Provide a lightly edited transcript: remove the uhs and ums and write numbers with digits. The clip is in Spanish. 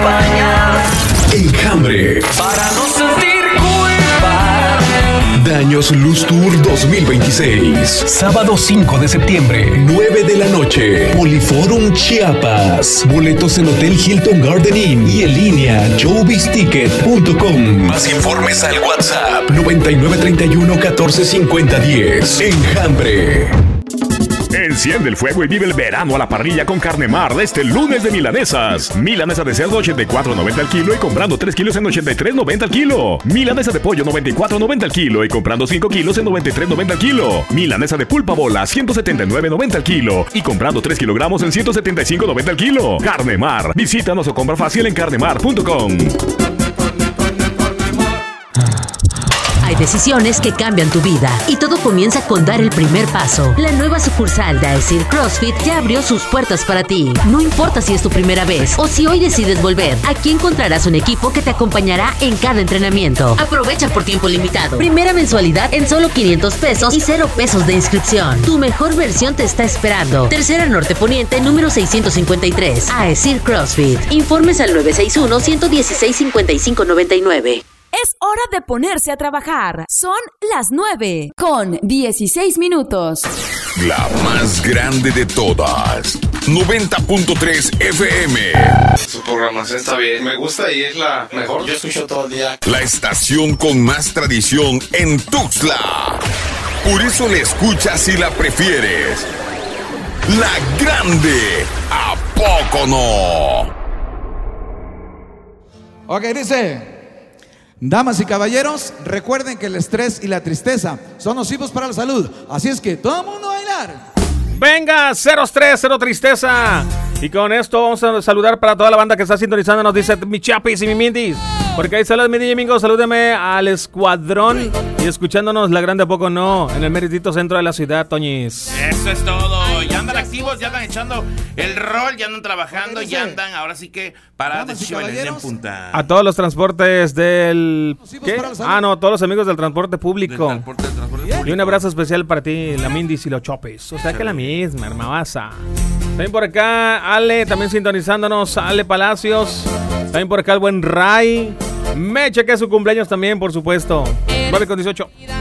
bañar. Enjambre. Para no sentir culpa. Daños Luz Tour 2026. Sábado 5 de septiembre, 9 de la noche. Poliforum Chiapas. Boletos en Hotel Hilton Garden Inn y en línea showbizticket.com. Más informes al WhatsApp 9931 14 50 10. Enjambre. Enciende el fuego y vive el verano a la parrilla con Carnemar de este lunes de milanesas. Milanesa de cerdo 84.90 al kilo y comprando 3 kilos en 83.90 al kilo. Milanesa de pollo 94.90 al kilo y comprando 5 kilos en 93.90 al kilo. Milanesa de pulpa bola 179.90 al kilo y comprando 3 kilogramos en 175.90 al kilo. Carnemar. Visítanos o compra fácil en carnemar.com. Hay decisiones que cambian tu vida y todo comienza con dar el primer paso. La nueva sucursal de Aesir CrossFit ya abrió sus puertas para ti. No importa si es tu primera vez o si hoy decides volver, aquí encontrarás un equipo que te acompañará en cada entrenamiento. Aprovecha por tiempo limitado. Primera mensualidad en solo 500 pesos y 0 pesos de inscripción. Tu mejor versión te está esperando. Tercera Norte Poniente, número 653. Aesir CrossFit. Informes al 961-116-5599. Es hora de ponerse a trabajar. Son las 9 con 16 minutos. La más grande de todas. 90.3 FM. Su programación está bien. Me gusta y es la mejor. Yo escucho todo el día. La estación con más tradición en Tuxtla. Por eso la escuchas y la prefieres. La grande. ¿A poco no? Ok, dice... Damas y caballeros, recuerden que el estrés y la tristeza son nocivos para la salud. Así es que todo el mundo a bailar. Venga, cero estrés, cero tristeza. Y con esto vamos a saludar para toda la banda que está sintonizando. Nos dice mi Chapis y mi Mindis. Porque ahí saludos mi DJ Mingo, salúdeme al escuadrón. Y escuchándonos la grande a poco no. En el meritito centro de la ciudad, Toñis. Eso es todo. Ya andan activos, ya andan echando el rol, ya andan trabajando, ya andan. Ahora sí que paradas de chivanería en punta. A todos los transportes del... ¿Qué? Ah, no, todos los amigos del transporte público. Del transporte público. Y un abrazo especial para ti, la Mindis y los Chopes. O sea que la misma, hermanaza. También por acá, Ale, también sintonizándonos, Ale Palacios. También por acá el buen Ray. Meche, que es su cumpleaños también, por supuesto. 9 con 18.